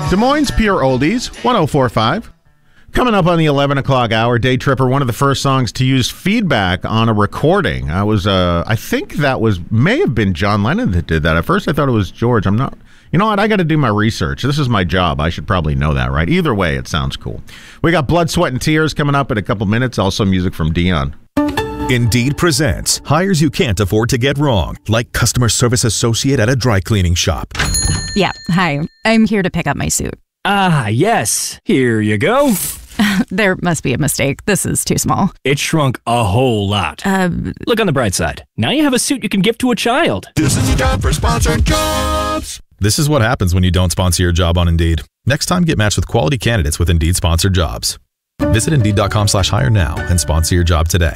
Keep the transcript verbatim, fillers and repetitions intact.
Des Moines Pure Oldies, one oh four point five. Coming up on the eleven o'clock hour, Day Tripper, one of the first songs to use feedback on a recording. I was, uh, I think that was, may have been John Lennon that did that. At first I thought it was George. I'm not, you know what? I got to do my research. This is my job. I should probably know that, right? Either way, it sounds cool. We got Blood, Sweat, and Tears coming up in a couple minutes. Also music from Dion. Indeed presents hires you can't afford to get wrong, like customer service associate at a dry cleaning shop. Yeah, hi. I'm here to pick up my suit. Ah, yes. Here you go. There must be a mistake. This is too small. It shrunk a whole lot. Uh, Look on the bright side. Now you have a suit you can give to a child. This is time for sponsored jobs. This is what happens when you don't sponsor your job on Indeed. Next time, get matched with quality candidates with Indeed sponsored jobs. Visit Indeed.com slash hire now and sponsor your job today.